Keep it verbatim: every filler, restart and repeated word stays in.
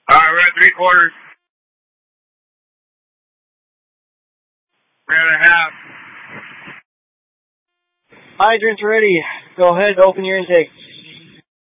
Alright, we're at three quarters. We're at a half. Hydrant's ready. Go ahead, open your intake.